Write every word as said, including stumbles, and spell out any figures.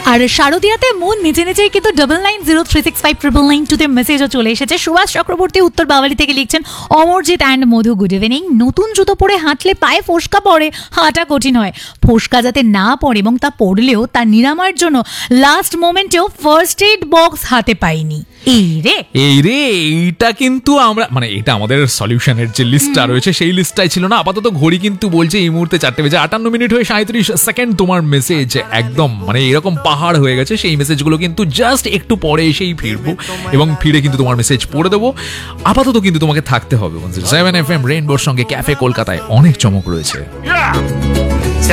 আর শারদিয়াতে মন নিচে নিচে কিন্তু double nine zero three six five triple nine টুতে মেসেজও চলে এসেছে। সুভাষ চক্রবর্তী উত্তর বাওয়ালি থেকে লিখছেন, Amarjit and Madhu, good evening. নতুন জুতো পরে হাঁটলে পায়ে ফোস্কা পড়ে, হাঁটা কঠিন হয়। ফোস্কা যাতে না পড়ে এবং তা পড়লেও তার নিরাময়ের জন্য লাস্ট মোমেন্টেও ফার্স্ট এইড বক্স হাতে পাইনি। এই রে এই রে এইটা কিন্তু আমরা মানে এটা আমাদের সলিউশনের যে লিস্টটা রয়েছে সেই লিস্টটাই ছিল না। আপাতত ঘড়ি কিন্তু বলছে এই মুহূর্তে চারটে বেজে আটান্ন মিনিট হয়ে সাঁত্রিশ সেকেন্ড। তোমার মেসেজ একদম মানে এরকম পাহাড় হয়ে গেছে, সেই মেসেজগুলো কিন্তু জাস্ট একটু পরে এসেই ফিরবো এবং ফিরে কিন্তু তোমার মেসেজ পড়ে দেবো। আপাতত কিন্তু তোমাকে থাকতে হবে সেভেন এফ এম রেইনবোর সঙ্গে ক্যাফে কলকাতায় অনেক চমক রয়েছে।